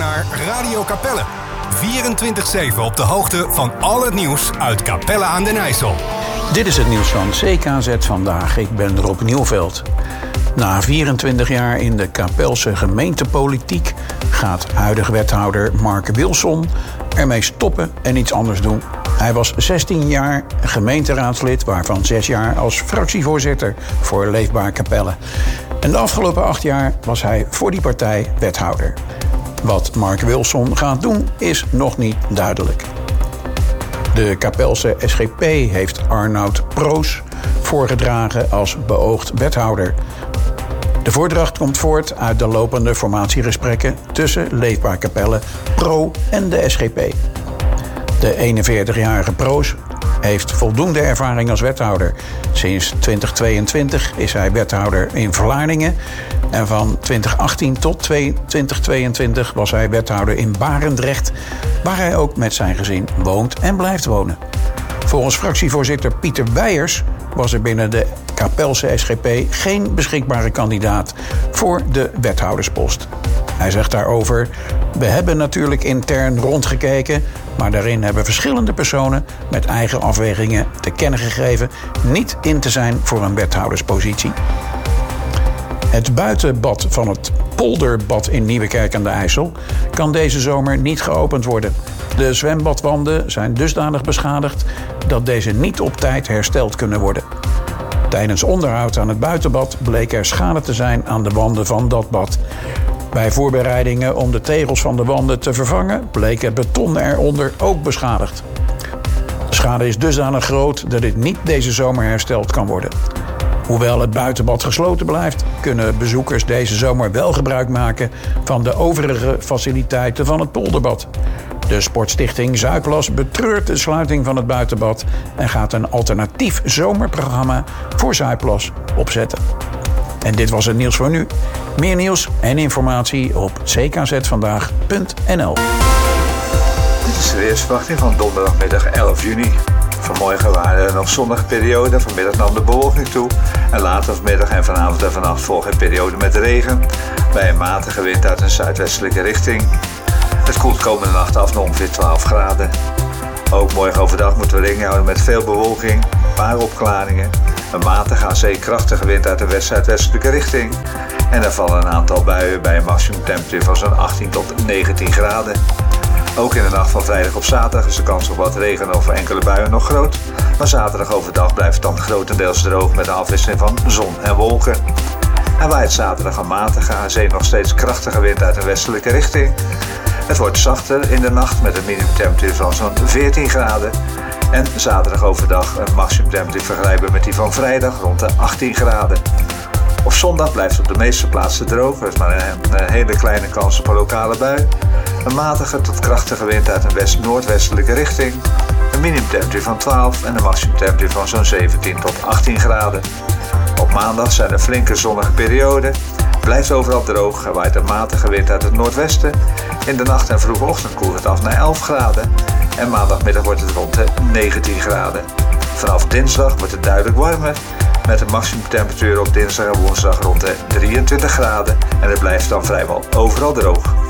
naar Radio Capelle. 24/7 op de hoogte van al het nieuws uit Capelle aan den IJssel. Dit is het nieuws van CKZ vandaag. Ik ben Rob Nieuwveld. Na 24 jaar in de Capelse gemeentepolitiek gaat huidige wethouder Mark Wilson ermee stoppen en iets anders doen. Hij was 16 jaar gemeenteraadslid, waarvan 6 jaar als fractievoorzitter voor Leefbaar Capelle. En de afgelopen 8 jaar was hij voor die partij wethouder. Wat Mark Wilson gaat doen is nog niet duidelijk. De Capelse SGP heeft Arnoud Proos voorgedragen als beoogd wethouder. De voordracht komt voort uit de lopende formatiegesprekken tussen Leefbaar Capelle, Pro en de SGP. De 41-jarige Proos heeft voldoende ervaring als wethouder. Sinds 2022 is hij wethouder in Vlaardingen. En van 2018 tot 2022 was hij wethouder in Barendrecht, waar hij ook met zijn gezin woont en blijft wonen. Volgens fractievoorzitter Pieter Weijers was er binnen de Capelse SGP geen beschikbare kandidaat voor de wethouderspost. Hij zegt daarover: we hebben natuurlijk intern rondgekeken, maar daarin hebben verschillende personen met eigen afwegingen te kennen gegeven niet in te zijn voor een wethouderspositie. Het buitenbad van het Polderbad in Nieuwekerk aan de IJssel kan deze zomer niet geopend worden. De zwembadwanden zijn dusdanig beschadigd dat deze niet op tijd hersteld kunnen worden. Tijdens onderhoud aan het buitenbad bleek er schade te zijn aan de wanden van dat bad. Bij voorbereidingen om de tegels van de wanden te vervangen bleek het beton eronder ook beschadigd. De schade is dusdanig groot dat dit niet deze zomer hersteld kan worden. Hoewel het buitenbad gesloten blijft, kunnen bezoekers deze zomer wel gebruik maken van de overige faciliteiten van het polderbad. De Sportstichting Zuidplas betreurt de sluiting van het buitenbad en gaat een alternatief zomerprogramma voor Zuidplas opzetten. En dit was het nieuws voor nu. Meer nieuws en informatie op ckzvandaag.nl. Dit is de weersverwachting van donderdagmiddag 11 juni. Vanmorgen waren er nog zonnige perioden, vanmiddag nam de bewolking toe. En later vanmiddag en vanavond en vannacht volgen een periode met regen. Bij een matige wind uit een zuidwestelijke richting. Het koelt komende nacht af naar ongeveer 12 graden. Ook morgen overdag moeten we rekening houden met veel bewolking, een paar opklaringen. Een matige aan zee krachtige wind uit de west-zuidwestelijke richting. En er vallen een aantal buien bij een maximumtemperatuur van zo'n 18 tot 19 graden. Ook in de nacht van vrijdag op zaterdag is de kans op wat regen of enkele buien nog groot. Maar zaterdag overdag blijft het dan grotendeels droog met een afwisseling van zon en wolken. En waait zaterdag een matige aan zee nog steeds krachtige wind uit een westelijke richting. Het wordt zachter in de nacht met een minimumtemperatuur van zo'n 14 graden. En zaterdag overdag een maximumtemperatuur vergelijkbaar met die van vrijdag rond de 18 graden. Op zondag blijft het op de meeste plaatsen droog. Er is maar een hele kleine kans op een lokale bui. Een matige tot krachtige wind uit een west-noordwestelijke richting. Een minimumtemperatuur van 12 en een maximumtemperatuur van zo'n 17 tot 18 graden. Op maandag zijn er flinke zonnige perioden. Blijft overal droog, er waait een matige wind uit het noordwesten. In de nacht en vroege ochtend koelt het af naar 11 graden. En maandagmiddag wordt het rond de 19 graden. Vanaf dinsdag wordt het duidelijk warmer. Met een maximumtemperatuur op dinsdag en woensdag rond de 23 graden. En het blijft dan vrijwel overal droog.